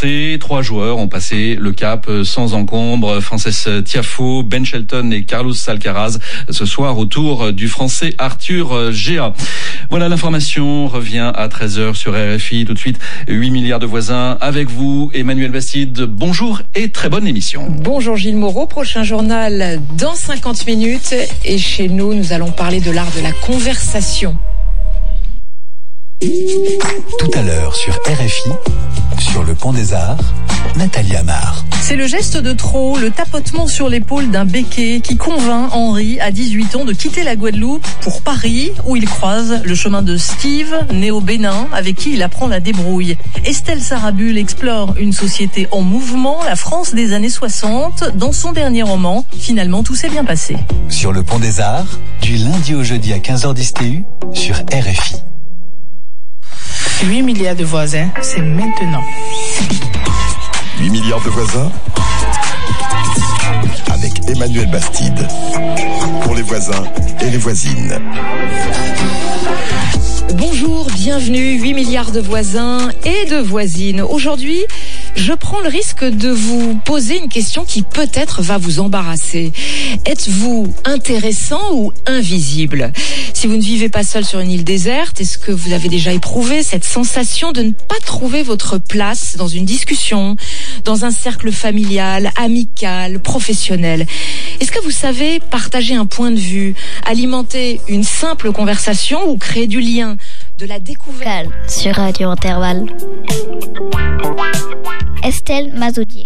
Français. 3 joueurs ont passé le cap sans encombre. Frances Tiafoe, Ben Shelton et Carlos Alcaraz ce soir au tour du Français Arthur Géa. Voilà, l'information revient à 13h sur RFI. Tout de suite, 8 milliards de voisins avec vous, Emmanuel Bastide. Bonjour et très bonne émission. Bonjour Gilles Moreau, prochain journal dans 50 minutes. Et chez nous allons parler de l'art de la conversation. Tout à l'heure sur RFI, sur le Pont des Arts, Nathalie Amar. C'est le geste de trop, le tapotement sur l'épaule d'un béquet qui convainc Henri, à 18 ans, de quitter la Guadeloupe pour Paris, où il croise le chemin de Steve, né au Bénin, avec qui il apprend la débrouille. Estelle Sarabul explore une société en mouvement, la France des années 60, dans son dernier roman. Finalement, tout s'est bien passé. Sur le Pont des Arts, du lundi au jeudi à 15h10 TU, sur RFI. 8 milliards de voisins, c'est maintenant. 8 milliards de voisins avec Emmanuel Bastide. Pour les voisins et les voisines. Bonjour, bienvenue, 8 milliards de voisins et de voisines. Aujourd'hui, je prends le risque de vous poser une question qui peut-être va vous embarrasser. Êtes-vous intéressant ou invisible ? Si vous ne vivez pas seul sur une île déserte, est-ce que vous avez déjà éprouvé cette sensation de ne pas trouver votre place dans une discussion, dans un cercle familial, amical, professionnel ? Est-ce que vous savez partager un point de vue, alimenter une simple conversation ou créer du lien, de la découverte ? Cal sur Radio Intervalle. Estelle Mazaudier.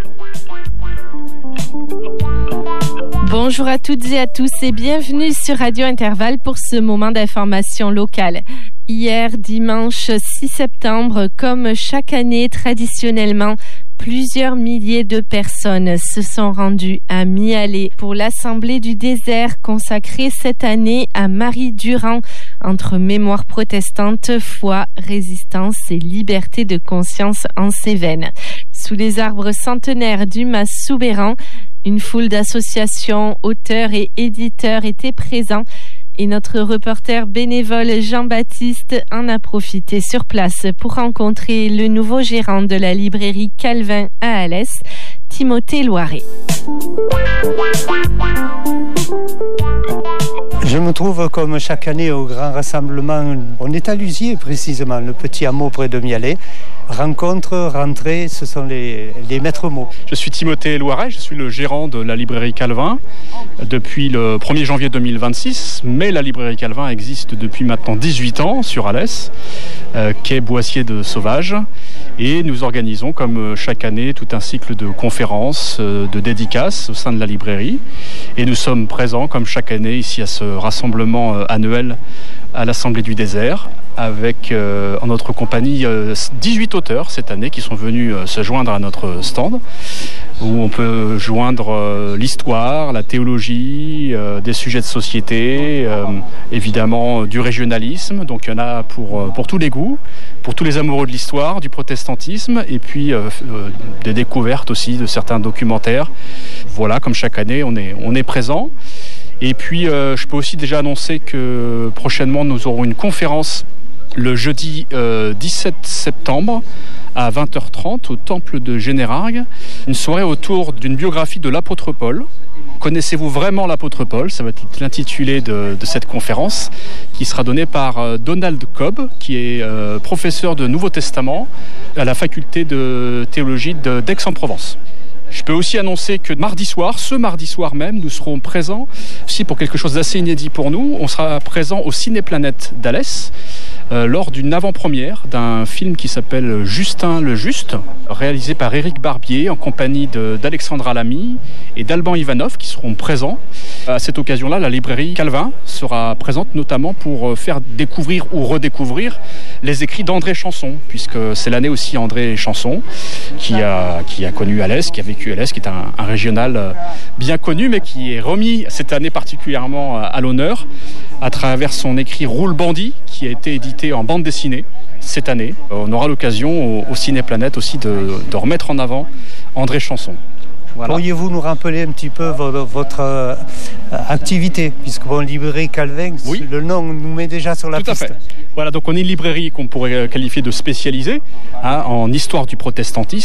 Bonjour à toutes et à tous et bienvenue sur Radio Intervalle pour ce moment d'information locale. Hier, dimanche 6 septembre, comme chaque année traditionnellement, plusieurs milliers de personnes se sont rendues à Mialet pour l'Assemblée du désert consacrée cette année à Marie Durand, entre mémoire protestante, foi, résistance et liberté de conscience en Cévennes. Sous les arbres centenaires du Mas Soubéran, une foule d'associations, auteurs et éditeurs étaient présents. Et notre reporter bénévole Jean-Baptiste en a profité sur place pour rencontrer le nouveau gérant de la librairie Calvin à Alès, Timothée Loiret. Je me trouve comme chaque année au grand rassemblement. On est à Lusier précisément, le petit hameau près de Mialet. Rencontre, rentrée, ce sont les maîtres mots. Je suis Timothée Loiret, je suis le gérant de la librairie Calvin depuis le 1er janvier 2026, mais la librairie Calvin existe depuis maintenant 18 ans sur Alès, quai Boissier de Sauvage, et nous organisons comme chaque année tout un cycle de conférences, de dédicaces au sein de la librairie, et nous sommes présents comme chaque année ici à ce rassemblement annuel à l'Assemblée du désert, avec en notre compagnie 18 auteurs cette année qui sont venus se joindre à notre stand, où on peut joindre l'histoire, la théologie, des sujets de société, évidemment du régionalisme, donc il y en a pour tous les goûts, pour tous les amoureux de l'histoire, du protestantisme, et puis des découvertes aussi de certains documentaires. Voilà, comme chaque année, on est présent. Et puis, je peux aussi déjà annoncer que prochainement, nous aurons une conférence le jeudi 17 septembre à 20h30 au temple de Générargues. Une soirée autour d'une biographie de l'apôtre Paul. Connaissez-vous vraiment l'apôtre Paul ? Ça va être l'intitulé de cette conférence qui sera donnée par Donald Cobb, qui est professeur de Nouveau Testament à la faculté de théologie d'Aix-en-Provence. Je peux aussi annoncer que ce mardi soir même, nous serons présents, aussi pour quelque chose d'assez inédit pour nous, on sera présent au Cinéplanète d'Alès, lors d'une avant-première d'un film qui s'appelle Justin le Juste, réalisé par Éric Barbier en compagnie d'Alexandra Lamy et d'Alban Ivanov qui seront présents. À cette occasion-là, la librairie Calvin sera présente notamment pour faire découvrir ou redécouvrir les écrits d'André Chanson, puisque c'est l'année aussi André Chanson qui a connu Alès, qui a vécu Alès, qui est un régional bien connu, mais qui est remis cette année particulièrement à l'honneur à travers son écrit Roule Bandit, qui a été édité en bande dessinée cette année. On aura l'occasion au Cinéplanète aussi de remettre en avant André Chanson. Voilà. Pourriez-vous nous rappeler un petit peu votre activité, puisque librairie Calvin, oui. Le nom nous met déjà sur la piste. Tout à fait. Voilà, donc on est une librairie qu'on pourrait qualifier de spécialisée en histoire du protestantisme.